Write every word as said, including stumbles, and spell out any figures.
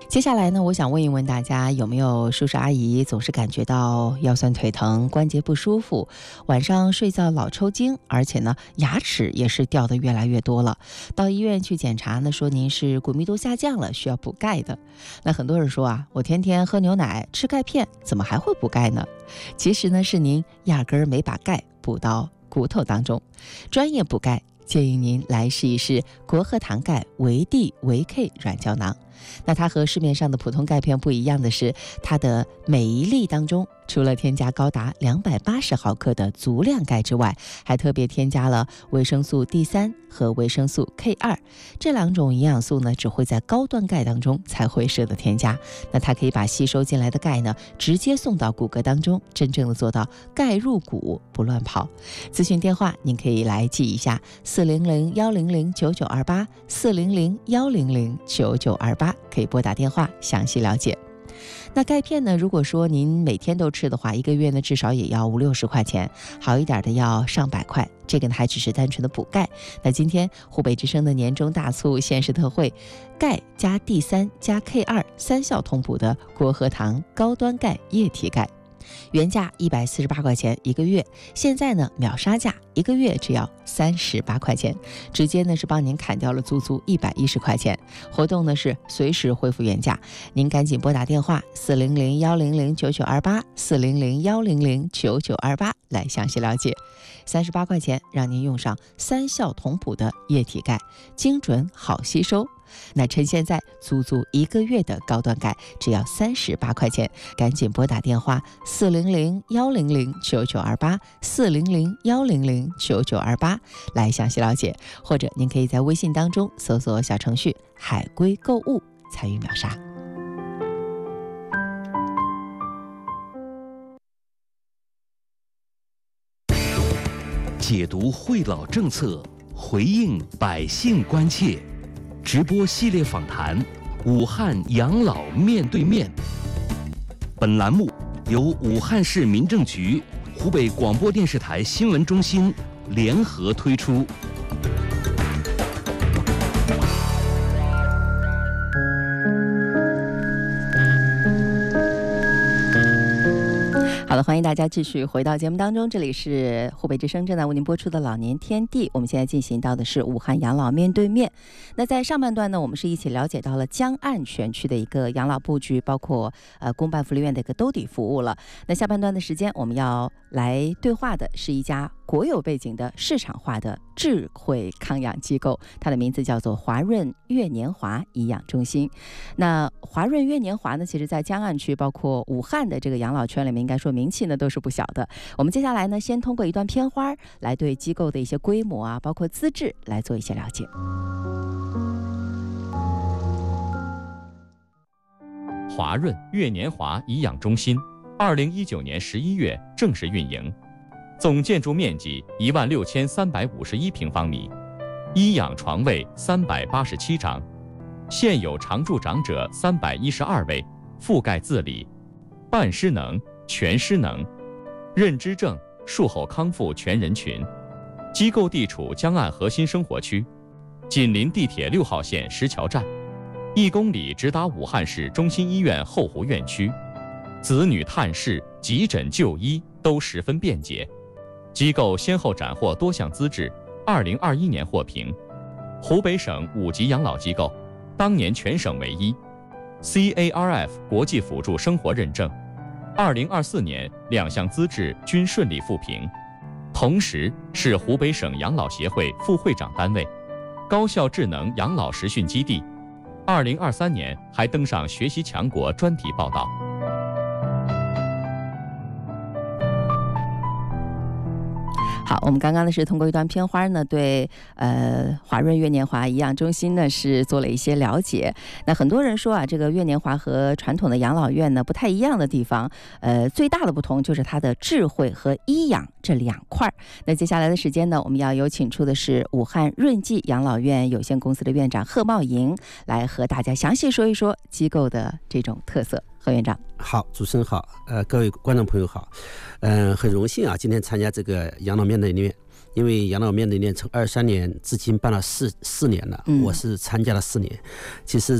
接下来呢，我想问一问大家，有没有叔叔阿姨总是感觉到腰酸腿疼、关节不舒服，晚上睡觉老抽筋，而且呢牙齿也是掉得越来越多了，到医院去检查呢，说您是骨密度下降了，需要补钙的。那很多人说啊，我天天喝牛奶吃钙片，怎么还会补钙呢？其实呢是您压根儿没把钙补到骨头当中。专业补钙建议您来试一试国鹤堂钙维 D 维 K 软胶囊。那它和市面上的普通钙片不一样的是，它的每一粒当中除了添加高达两百八十毫克的足量钙之外，还特别添加了维生素 D 三 和维生素 K 二， 这两种营养素呢只会在高端钙当中才会舍得添加。那它可以把吸收进来的钙呢直接送到骨骼当中，真正的做到钙入骨不乱跑。咨询电话您可以来记一下四零零一零零九九二八 四零零一零零九九二八，可以拨打电话详细了解。那钙片呢，如果说您每天都吃的话，一个月呢至少也要五六十块钱，好一点的要上百块，这个呢还只是单纯的补钙。那今天湖北之声的年终大促限时特惠，钙加 D 三 加 K 二 三效同补的国鹤堂高端钙液体钙，原价一百四十八块钱一个月，现在呢秒杀价，一个月只要三十八块钱，直接呢是帮您砍掉了足足一百一十块钱。活动呢是随时恢复原价，您赶紧拨打电话四零零一零零九九二八 四零零一零零九九二八来详细了解。三十八块钱让您用上三效同补的液体钙，精准好吸收。那趁现在足足一个月的高端钙只要三十八块钱，赶紧拨打电话四零零一零零九九二八 四零零一零零九九二八来详细了解，或者您可以在微信当中搜索小程序海龟购物参与秒杀。 解读惠老政策，回应百姓关切，直播系列访谈，武汉养老面对面。本栏目由武汉市民政局、湖北广播电视台新闻中心联合推出。 好的，欢迎大家继续回到节目当中，这里是湖北之声正在为您播出的老年天地。我们现在进行到的是武汉养老面对面。那在上半段呢，我们是一起了解到了江岸全区的一个养老布局，包括呃公办福利院的一个兜底服务了。那下半段的时间，我们要来对话的是一家国有背景的市场化的智慧康养机构，它的名字叫做华润悦年华颐养中心。那华润悦年华呢，其实在江岸区包括武汉的这个养老圈里面，应该说名气呢都是不小的。我们接下来呢，先通过一段片花来对机构的一些规模啊，包括资质来做一些了解。 华润悦年华颐养中心，二零一九年十一月正式运营，总建筑面积一万六千三百五十一平方米，医养床位三百八十七张，现有常住长者三百一十二位，覆盖自理、半失能、全失能、认知症、术后康复全人群。机构地处江岸核心生活区，紧邻地铁六号线石桥站，一公里直达武汉市中心医院后湖院区，子女探视、急诊就医都十分便捷。机构先后斩获多项资质，二零二一年获评湖北省五级养老机构，当年全省唯一 C A R F 国际辅助生活认证，二零二四年两项资质均顺利复评，同时是湖北省养老协会副会长单位、高校智能养老实训基地。二零二三年还登上学习强国专题报道。 好，我们刚刚呢是通过一段片花呢，对呃华润悦年华颐养中心呢是做了一些了解。那很多人说啊，这个悦年华和传统的养老院呢不太一样的地方，呃，最大的不同就是它的智慧和医养这两块。那接下来的时间呢，我们要有请出的是武汉润济养老院有限公司的院长贺茂营，来和大家详细说一说机构的这种特色。贺院长。 好，主持人好，呃，各位观众朋友好，嗯、呃，很荣幸啊，今天参加这个养老面对面，因为养老面对面从二三年至今办了四四年了，嗯、我是参加了四年，其实。